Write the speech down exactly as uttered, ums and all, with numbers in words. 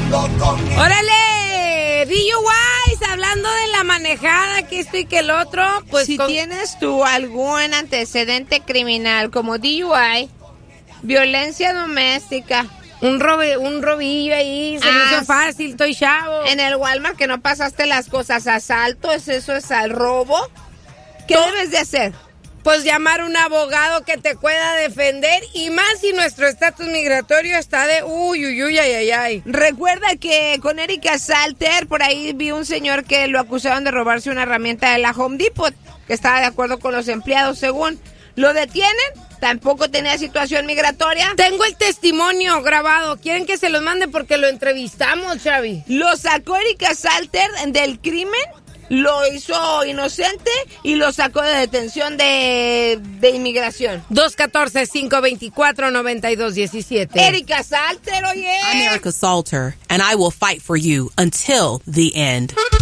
¡Órale! D U Is, hablando de la manejada, que esto y que el otro, pues... Si con... tienes tú algún antecedente criminal como D U I, violencia doméstica... Un, robe, un robillo ahí, se me hizo fácil, estoy chavo. En el Walmart que no pasaste las cosas, asalto, es eso, es al robo. ¿Qué ¿Tú? debes de hacer? Pues llamar a un abogado que te pueda defender, y más si nuestro estatus migratorio está de uy, uy, uy, ay, ay, ay. Recuerda que con Erika Salter, por ahí vi un señor que lo acusaron de robarse una herramienta de la Home Depot, que estaba de acuerdo con los empleados, según. ¿Lo detienen? Tampoco tenía situación migratoria. Tengo el testimonio grabado. ¿Quieren que se los mande? Porque lo entrevistamos, Xavi. Lo sacó Erika Salter del crimen, lo hizo inocente y lo sacó de detención de, de inmigración. dos uno cuatro, cinco dos cuatro, nueve dos uno siete. Erika Salter, oye. I'm Erika Salter, and I will fight for you until the end.